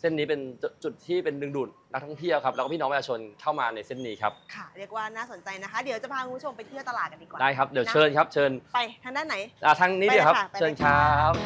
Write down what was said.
เส้นนี้เป็นจุดที่เป็นดึงดูดนักท่องเที่ยวครับแล้วก็พี่น้องประชาชนเข้ามาในเส้นนี้ครับค่ะเรียกว่าน่าสนใจนะคะเดี๋ยวจะพาคุณผู้ชมไปเที่ยวตลาดกันดีกว่าได้ครับเดี๋ยวเชิญครับเชิญไปทางด้านไหนทางนี้เดี๋ยวครับเชิญครับ